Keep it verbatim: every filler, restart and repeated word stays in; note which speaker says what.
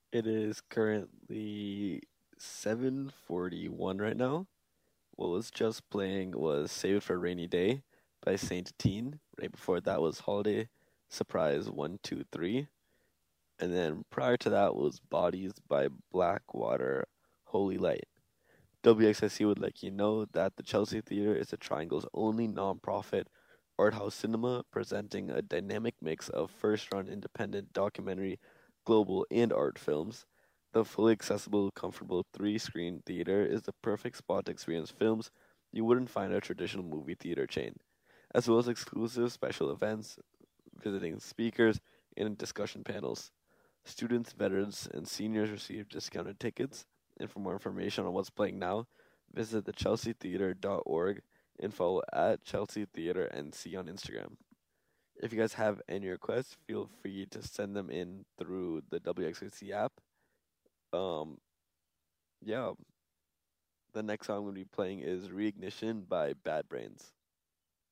Speaker 1: It is currently seven forty-one right now. What was just playing was Save It for a Rainy Day by Saint Teen. Right before that was Holiday Surprise one two three. And then prior to that was Bodies by Blackwater Holy Light. W X I C would like you know that the Chelsea Theater is the Triangle's only non-profit art house cinema presenting a dynamic mix of first-run independent documentary, global, and art films. The fully accessible, comfortable three-screen theater is the perfect spot to experience films you wouldn't find at a traditional movie theater chain, as well as exclusive special events, visiting speakers, and discussion panels. Students, veterans, and seniors receive discounted tickets. And for more information on what's playing now, visit the chelsea theater dot org and follow at Chelsea Theater N C on Instagram. If you guys have any requests, feel free to send them in through the W X I C app. Um, yeah, the next song I'm going to be playing is Reignition by Bad Brains.